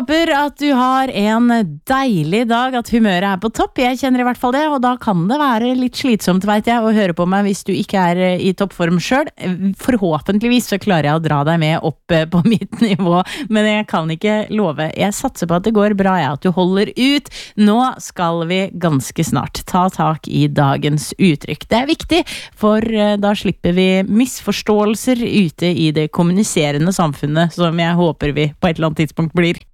håper at du har en deilig dag, at humøret på topp. Jeg kjenner i hvert fall det, og da kan det være litt slitsomt, vet jeg, å høre på meg hvis du ikke i toppform selv. Forhåpentligvis så klarer jeg å dra deg med opp på mitt nivå, men jeg kan ikke love. Jeg satser på at det går bra, at du holder ut. Nå skal vi ganske snart ta tak i dagens uttrykk. Det viktig, for da slipper vi misforståelser ute i det kommuniserende samfunnet, som jeg håper vi på et eller annet tidspunkt blir.